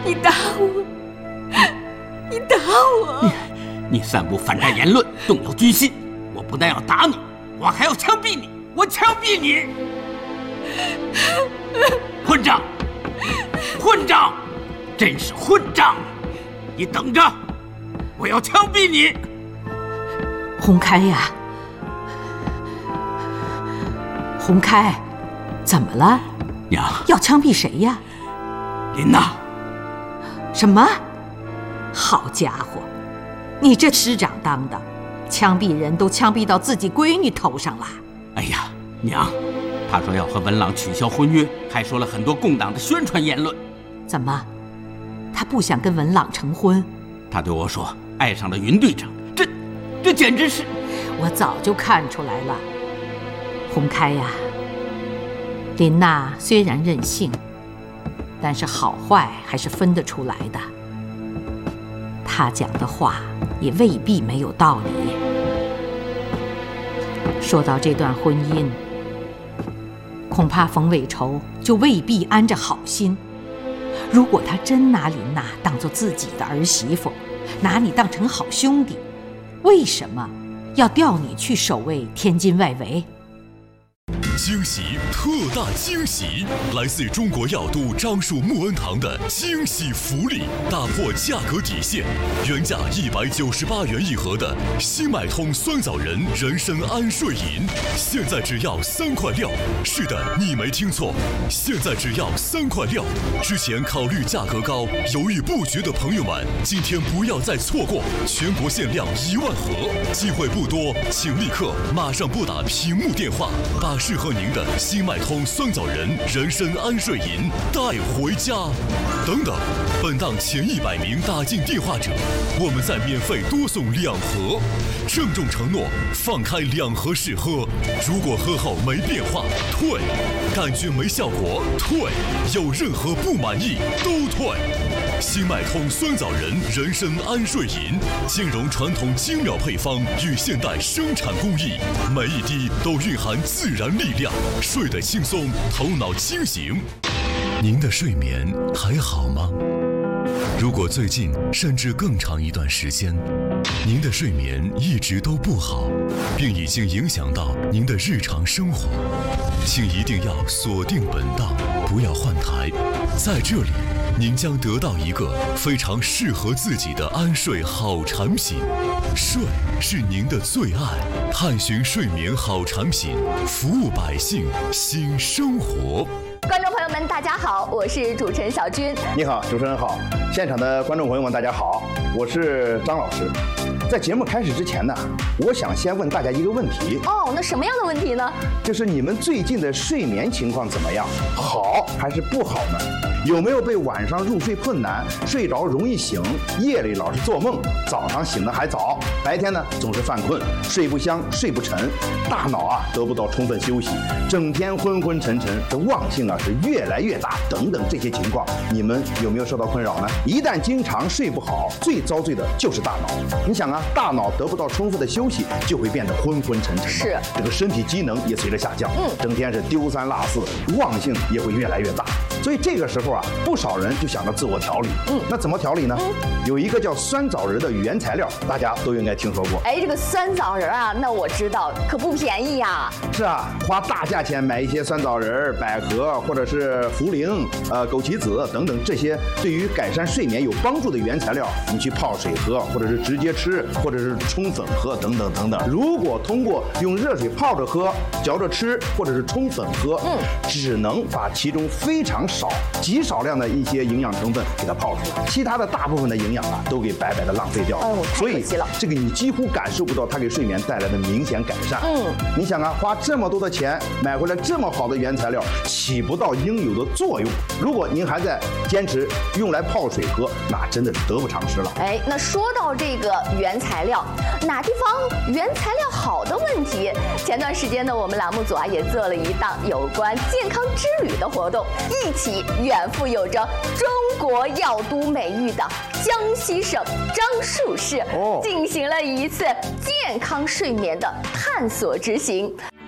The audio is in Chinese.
你打我！你打我！ 你散布反战言论，动摇军心，我不但要打你，我还要枪毙你！我枪毙你！混账！混账！真是混账！你等着，我要枪毙你！ 洪开呀，洪开，怎么了？ 娘， 要枪毙谁呀？ 林娜。 什么？好家伙，你这师长当的，枪毙人都枪毙到自己闺女头上了。 哎呀，娘，他说要和文朗取消婚约，还说了很多共党的宣传言论。 怎么，他不想跟文朗成婚？ 他对我说爱上了云队长，这简直是…… 我早就看出来了，洪开呀，林娜虽然任性，但是好坏还是分得出来的。他讲的话也未必没有道理。说到这段婚姻，恐怕冯伟筹就未必安着好心。如果他真拿林娜当作自己的儿媳妇，拿你当成好兄弟，为什么要调你去守卫天津外围？ 惊喜，特大惊喜！来自中国药都樟树木恩堂的惊喜福利，打破价格底线，原价198元一盒的新买通酸枣仁人参安睡饮，现在只要3块6。是的，你没听错，现在只要3块6。之前考虑价格高，犹豫不决的朋友们，今天不要再错过，全国限量1万盒，机会不多，请立刻马上拨打屏幕电话，把适合您的新麦通酸枣仁人参安睡饮带回家。等等，本档前100名打进电话者，我们再免费多送2盒。郑重承诺，放开2盒试喝，如果喝后没变化退，感觉没效果退，有任何不满意都退。新麦通酸枣仁人参安睡饮，兼容传统精妙配方与现代生产工艺，每一滴都蕴含自然力量，睡得轻松，头脑清醒。您的睡眠还好吗？如果最近甚至更长一段时间，您的睡眠一直都不好，并已经影响到您的日常生活，请一定要锁定本档，不要换台。在这里，您将得到一个非常适合自己的安睡好产品。睡是您的最爱，探寻睡眠好产品，服务百姓，新生活。 观众朋友们，大家好，我是主持人小军。 你好，主持人好，现场的观众朋友们，大家好，我是张老师。在节目开始之前呢，我想先问大家一个问题。 哦，那什么样的问题呢？就是你们最近的睡眠情况怎么样？好还是不好呢？有没有被晚上入睡困难，睡着容易醒，夜里老是做梦，早上醒得还早，白天呢总是犯困，睡不香，睡不沉，大脑得不到充分休息，整天昏昏沉沉，这忘性是越来越大，等等这些情况，你们有没有受到困扰呢？一旦经常睡不好，最遭罪的就是大脑。你想大脑得不到充分的休息，就会变得昏昏沉沉， 是这个身体机能也随着下降，整天是丢三落四，忘性也会越来越大。所以这个时候不少人就想着自我调理。那怎么调理呢？有一个叫酸枣仁的原材料，大家都应该听说过。 哎，这个酸枣仁那我知道，可不便宜呀。 是花大价钱买一些酸枣仁、百合或者是茯苓、枸杞子等等这些对于改善睡眠有帮助的原材料，你去泡水喝，或者是直接吃，或者是冲粉喝，等等等等。如果通过用热水泡着喝、嚼着吃，或者是冲粉喝，只能把其中非常极少量的一些营养成分给它泡出来，其他的大部分的营养都给白白的浪费掉了。 所以这个你几乎感受不到它给睡眠带来的明显改善。你想花这么多的钱买回来这么好的原材料，起不到应有的作用。如果您还在坚持用来泡水喝，那真的是得不偿失了。 哎，那说到这个原材料，哪地方原材料好的问题，前段时间呢，我们栏目组也做了一档有关健康之旅的活动，一起远赴有着中国药都美誉的江西省樟树市，进行了一次健康睡眠的探索之行。